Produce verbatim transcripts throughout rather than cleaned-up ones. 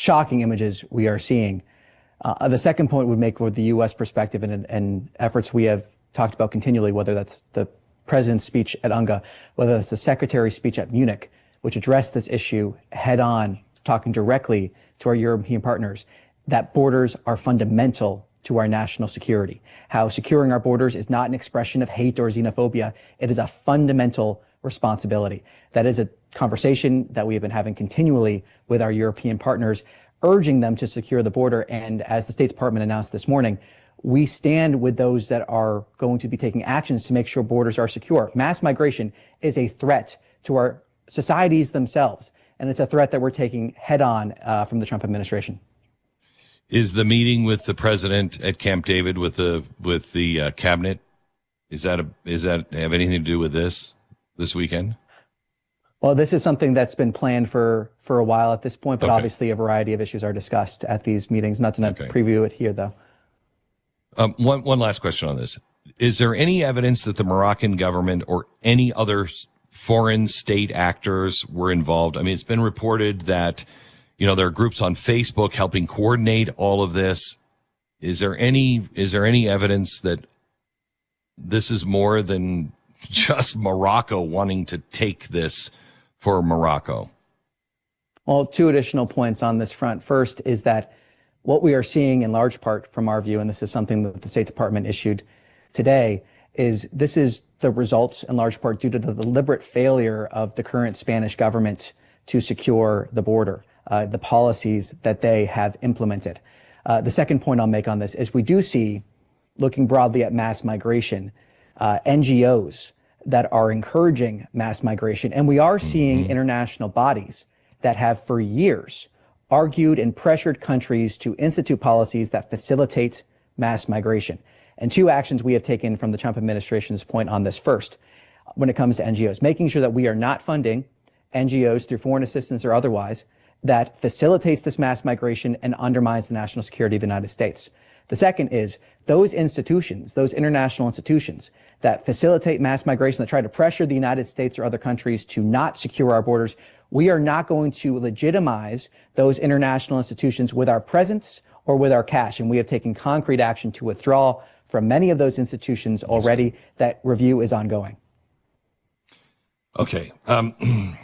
shocking images we are seeing. Uh, the second point would make with the U S perspective and, and efforts we have talked about continually, whether that's the president's speech at UNGA, whether that's the secretary's speech at Munich, which addressed this issue head on, talking directly to our European partners, that borders are fundamental to our national security. How securing our borders is not an expression of hate or xenophobia. It is a fundamental responsibility. That is a conversation that we have been having continually with our European partners, urging them to secure the border. And as the State Department announced this morning, we stand with those that are going to be taking actions to make sure borders are secure. Mass migration is a threat to our societies themselves, and it's a threat that we're taking head on uh, from the Trump administration. Is the meeting with the president at Camp David with the with the uh, cabinet, is that a, is that have anything to do with this this weekend? Well, this is something that's been planned for for a while at this point, but okay. obviously a variety of issues are discussed at these meetings. Not to okay. preview it here, though. Um, one one last question on this: is there any evidence that the Moroccan government or any other foreign state actors were involved? I mean, it's been reported that, you know, there are groups on Facebook helping coordinate all of this. Is there any is there any evidence that this is more than just Morocco wanting to take this for Morocco? Well, two additional points on this front. First is that what we are seeing in large part from our view, and this is something that the State Department issued today, is this is the results in large part due to the deliberate failure of the current Spanish government to secure the border, uh, the policies that they have implemented. Uh, the second point I'll make on this is we do see, looking broadly at mass migration, uh, N G Os that are encouraging mass migration. And we are seeing mm-hmm. international bodies that have for years argued and pressured countries to institute policies that facilitate mass migration. And two actions we have taken from the Trump administration's point on this. First, when it comes to N G Os, making sure that we are not funding N G Os through foreign assistance or otherwise that facilitates this mass migration and undermines the national security of the United States. The second is those institutions, those international institutions that facilitate mass migration, that try to pressure the United States or other countries to not secure our borders. We are not going to legitimize those international institutions with our presence or with our cash. And we have taken concrete action to withdraw from many of those institutions already. That review is ongoing. Okay. Um,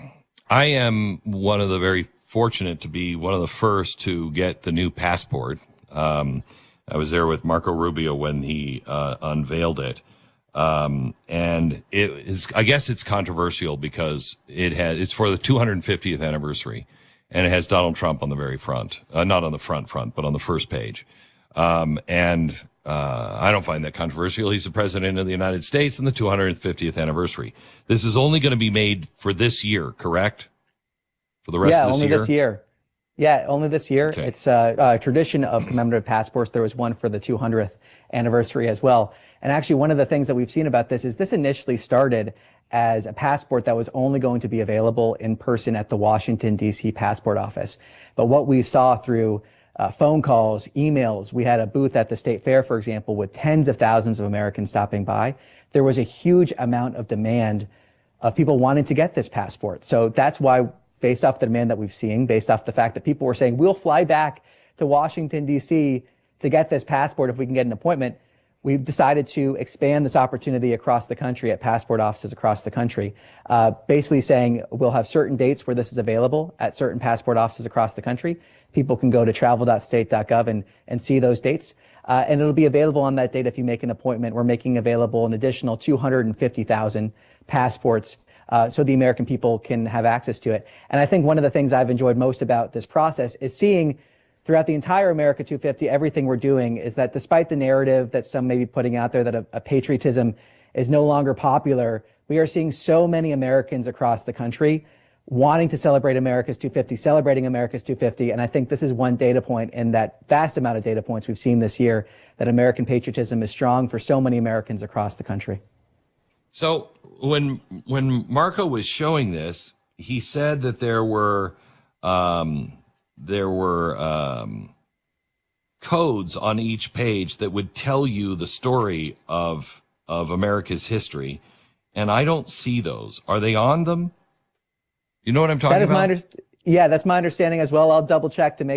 I am one of the very fortunate to be one of the first to get the new passport. Um, I was there with Marco Rubio when he uh, unveiled it. Um, and it is, I guess it's controversial because it has, it's for the two hundred fiftieth anniversary, and it has Donald Trump on the very front, uh, not on the front front, but on the first page. Um, and, uh, I don't find that controversial. He's the president of the United States and the two hundred fiftieth anniversary. This is only going to be made for this year, correct? For the rest yeah, of this only year? this year. Yeah, only this year. Okay. It's a, a tradition of commemorative passports. There was one for the two hundredth anniversary as well. And actually, one of the things that we've seen about this is this initially started as a passport that was only going to be available in person at the Washington, D C passport office. But what we saw through uh, phone calls, emails, we had a booth at the State Fair, for example, with tens of thousands of Americans stopping by. There was a huge amount of demand of people wanting to get this passport. So that's why, based off the demand that we've seen, based off the fact that people were saying, we'll fly back to Washington, D C to get this passport if we can get an appointment, we've decided to expand this opportunity across the country at passport offices across the country, uh, basically saying we'll have certain dates where this is available at certain passport offices across the country. People can go to travel dot state dot gov and, and see those dates. Uh, and it'll be available on that date if you make an appointment. We're making available an additional two hundred fifty thousand passports uh, so the American people can have access to it. And I think one of the things I've enjoyed most about this process is seeing throughout the entire America two fifty, everything we're doing is that despite the narrative that some may be putting out there that a, a patriotism is no longer popular, we are seeing so many Americans across the country wanting to celebrate America's two fifty, celebrating America's two fifty. And I think this is one data point in that vast amount of data points we've seen this year that American patriotism is strong for so many Americans across the country. So when when Marco was showing this, he said that there were um, there were um, codes on each page that would tell you the story of of America's history, and I don't see those. Are they on them? You know what I'm talking that is about? My under- yeah, that's my understanding as well. I'll double check to make